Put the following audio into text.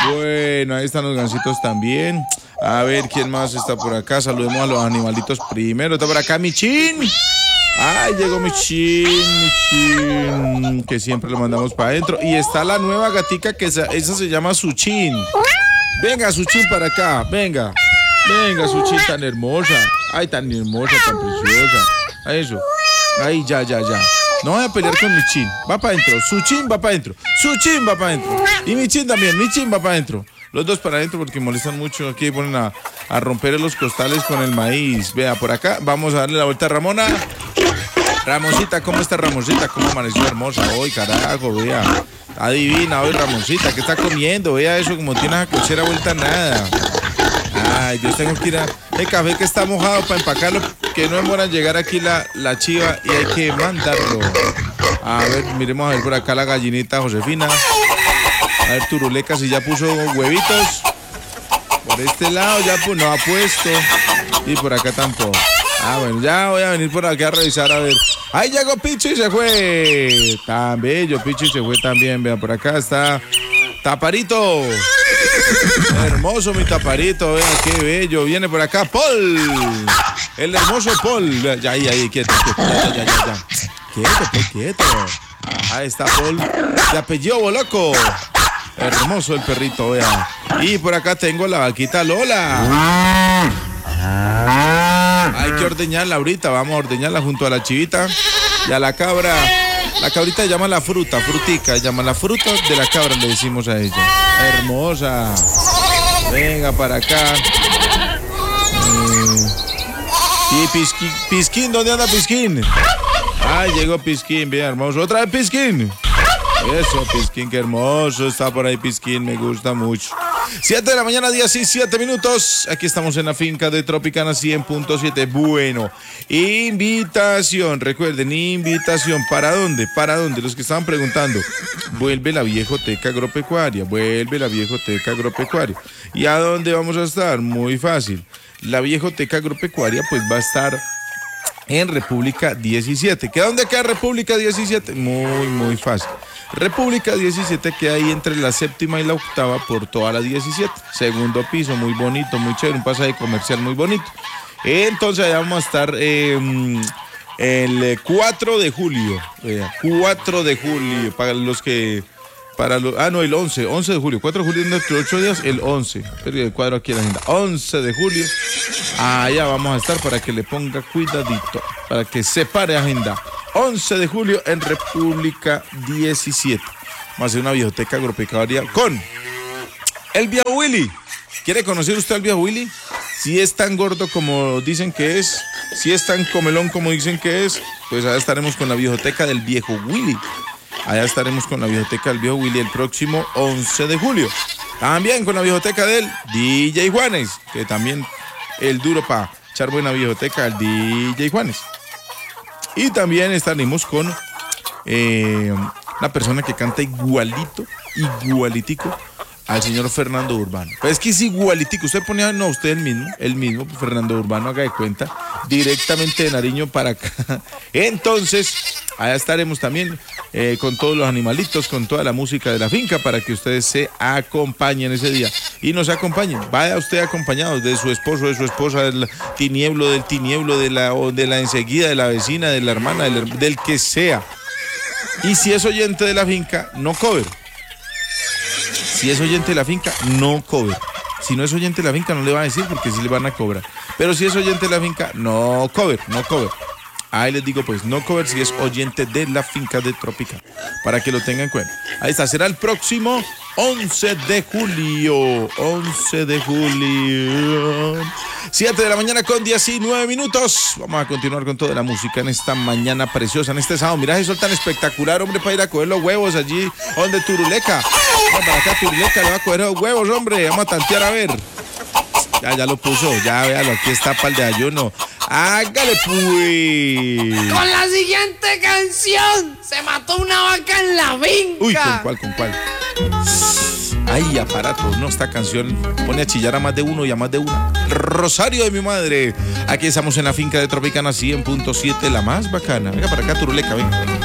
Bueno, ahí están los gansitos también. A ver, ¿quién más está por acá? Saludemos a los animalitos primero. Está por acá Michin. Ay, llegó Michin, que siempre lo mandamos para adentro. Y está la nueva gatica, que esa se llama Suchin. Venga, Suchin, para acá, venga. Venga, Suchin, tan hermosa. Ay, tan hermosa, tan preciosa. A eso. Ay, ya. No voy a pelear con Michin. Va para adentro. Suchin va para adentro. Suchin va para adentro. Y Michin también. Michin va para adentro. Los dos para adentro porque molestan mucho. Aquí ponen a romper los costales con el maíz. Vea, por acá vamos a darle la vuelta a Ramona. Ramoncita, ¿cómo está Ramoncita? ¿Cómo amaneció hermosa hoy, carajo? Vea. Adivina hoy Ramoncita, ¿qué está comiendo? Vea eso, como tiene la cochera vuelta a nada. Ay, yo tengo que ir a... El café que está mojado para empacarlo, que no demora en llegar aquí la chiva y hay que mandarlo. A ver, miremos a ver por acá la gallinita Josefina. A ver, Turuleca, si ya puso huevitos. Por este lado ya no ha puesto. Y por acá tampoco. Ah, bueno, ya voy a venir por acá a revisar, a ver. Ahí llegó Picho y se fue. Tan bello, Picho y se fue también. Vean, por acá está Taparito. Hermoso mi Taparito, vean qué bello. Viene por acá Paul. El hermoso Paul. Ya, ahí, quieto. Ya. Quieto. Ahí está Paul. De apellido Boloco. Hermoso el perrito, vea. Y por acá tengo la vaquita Lola. Hay que ordeñarla ahorita. Vamos a ordeñarla junto a la chivita y a la cabra. La cabrita se llama la frutica. Se llama la fruta de la cabra, le decimos a ella. Hermosa. Venga para acá. Y Pisquín, ¿dónde anda Pisquín? Ay, llegó Pisquín, bien hermoso. Otra vez Pisquín. Eso, Pisquín, qué hermoso está por ahí Pisquín, me gusta mucho. 7 de la mañana, 17 minutos. Aquí estamos en la finca de Tropicana 100.7. Bueno, invitación, recuerden, invitación. ¿Para dónde? Los que estaban preguntando. Vuelve la Viejoteca Agropecuaria. ¿Y a dónde vamos a estar? Muy fácil. La Viejoteca Agropecuaria pues va a estar en República 17. ¿Que dónde queda República 17? Muy fácil. República 17 queda ahí entre la séptima y la octava por toda la 17. Segundo piso, muy bonito, muy chévere, un pasaje comercial muy bonito. Entonces allá vamos a estar el 4 de julio. 4 de julio, para los que... el 11 de julio. 4 de julio dentro de 8 días, el 11. Pero el cuadro aquí en la agenda. 11 de julio. Allá vamos a estar para que le ponga cuidadito, para que separe agenda. 11 de julio en República 17. Vamos a hacer una Viejoteca Agropecuaria con el Viejo Willy. ¿Quiere conocer usted al Viejo Willy? Si es tan gordo como dicen que es, si es tan comelón como dicen que es, pues allá estaremos con la Viejoteca del Viejo Willy. Allá estaremos con la Viejoteca del Viejo Willy el próximo 11 de julio. También con la Viejoteca del DJ Juanes, que también el duro para echar buena Viejoteca, el DJ Juanes. Y también estaremos con una persona que canta igualitico al señor Fernando Urbano. Pues es que es igualitico. Usted pone, usted el mismo, Fernando Urbano, haga de cuenta, directamente de Nariño para acá. Entonces, allá estaremos también con todos los animalitos, con toda la música de la finca, para que ustedes se acompañen ese día. Y nos acompañen. Vaya usted acompañado de su esposo, de su esposa, del tinieblo, de la enseguida, de la vecina, de la hermana, del que sea. Y si es oyente de la finca, no cover. Si es oyente de la finca, no cover. Si no es oyente de la finca, no le van a decir porque sí le van a cobrar. Pero si es oyente de la finca, no cover. Ahí les digo pues, no cover si es oyente de la finca de Tropicana. Para que lo tengan en cuenta. Ahí está, será el próximo 11 de julio. 7 de la mañana con 19 minutos. Vamos a continuar con toda la música en esta mañana preciosa, en este sábado. Mira ese sol tan espectacular, hombre, para ir a coger los huevos allí donde Turuleca. Vamos para acá, Turuleca le va a coger los huevos, hombre. Vamos a tantear a ver. Ya lo puso, ya véalo, aquí está para el de ayuno. Hágale pues. Con la siguiente canción se mató una vaca en la finca. Uy, ¿con cuál? Ay, aparato, no, esta canción pone a chillar a más de uno y a más de una. Rosario de mi madre. Aquí estamos en la finca de Tropicana 100.7, la más bacana. Venga para acá, Turuleca, venga.